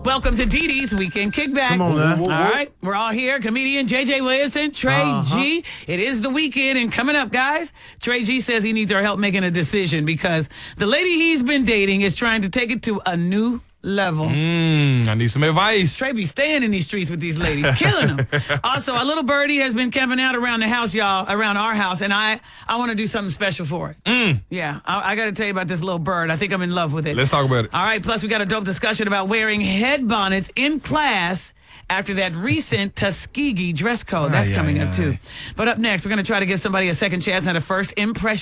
Welcome to Dee Dee's Weekend Kickback. Come on, man. All right, we're all here. Comedian J.J. Williamson, Trey G. It is the weekend, and coming up, guys, Trey G says he needs our help making a decision because the lady he's been dating is trying to take it to a new level. I need some advice. Trey be staying in these streets with these ladies, killing them. Also, a little birdie has been camping out around the house, y'all, around our house, and I want to do something special for it. Yeah, I got to tell you about this little bird. I think I'm in love with it. Let's talk about it. All right, plus we got a dope discussion about wearing head bonnets in class after that recent Tuskegee dress code. That's coming up, too. But up next, we're going to try to give somebody a second chance at a first impression.